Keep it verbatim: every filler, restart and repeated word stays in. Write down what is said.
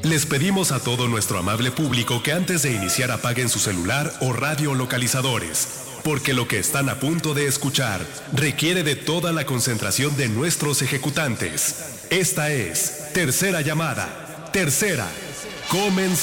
Les pedimos a todo nuestro amable público que antes de iniciar apaguen su celular o radio localizadores, porque lo que están a punto de escuchar requiere de toda la concentración de nuestros ejecutantes. Esta es Tercera Llamada. Tercera. Comenzamos.